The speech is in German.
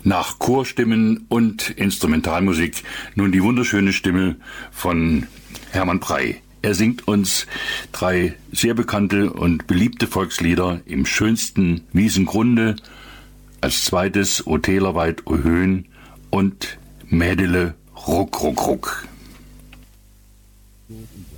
Nach Chorstimmen und Instrumentalmusik nun die wunderschöne Stimme von Hermann Prey. Er singt uns 3 sehr bekannte und beliebte Volkslieder im schönsten Wiesengrunde, als zweites O Tälerweid, O Höhen und Mädele Ruck, Ruck, Ruck.